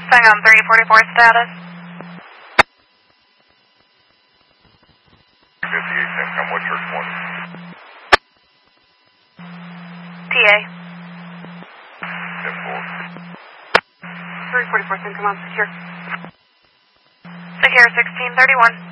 Saigon 344 status. 58 Centcom, what's your 20? TA. 10-4. 344 Centcom on secure. Secure 1631.